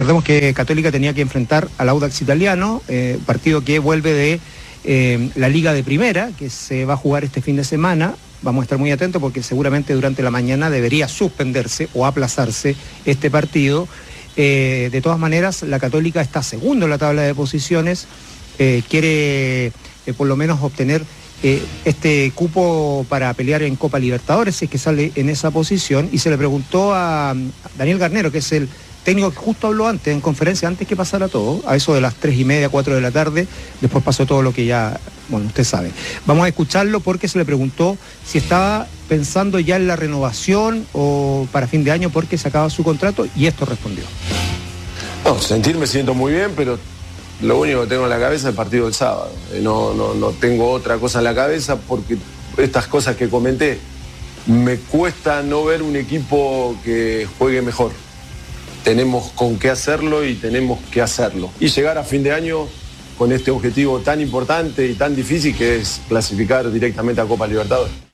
Recordemos que Católica tenía que enfrentar al Audax Italiano, partido que vuelve de la Liga de Primera, que se va a jugar este fin de semana. Vamos a estar muy atentos porque seguramente durante la mañana debería suspenderse o aplazarse este partido. De todas maneras, la Católica está segundo en la tabla de posiciones, quiere por lo menos obtener este cupo para pelear en Copa Libertadores, si es que sale en esa posición, y se le preguntó a Daniel Garnero, que es el técnico que justo habló antes, en conferencia, antes que pasara todo, a eso de las 3:30, 4 de la tarde, después pasó todo lo que ya, bueno, usted sabe. Vamos a escucharlo porque se le preguntó si estaba pensando ya en la renovación o para fin de año porque se acaba su contrato, y esto respondió. No, me siento muy bien, pero lo único que tengo en la cabeza es el partido del sábado. No tengo otra cosa en la cabeza porque estas cosas que comenté, me cuesta no ver un equipo que juegue mejor. Tenemos con qué hacerlo y tenemos que hacerlo. Y llegar a fin de año con este objetivo tan importante y tan difícil que es clasificar directamente a Copa Libertadores.